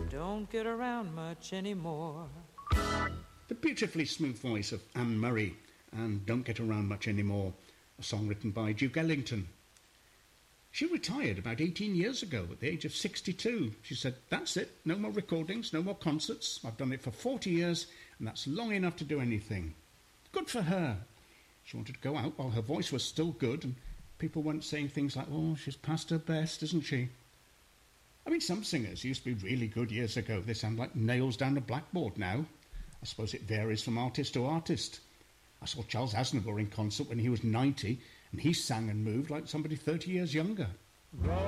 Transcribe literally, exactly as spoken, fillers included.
don't get around much anymore. The beautifully smooth voice of Anne Murray and Don't Get Around Much Anymore, a song written by Duke Ellington. She retired about eighteen years ago at the age of sixty-two. She said, that's it, no more recordings, no more concerts. I've done it for forty years and that's long enough to do anything. Good for her. She wanted to go out while her voice was still good and people weren't saying things like, oh, she's past her best, isn't she? I mean, some singers used to be really good years ago. They sound like nails down a blackboard now. I suppose it varies from artist to artist. I saw Charles Aznavour in concert when he was ninety, and he sang and moved like somebody thirty years younger.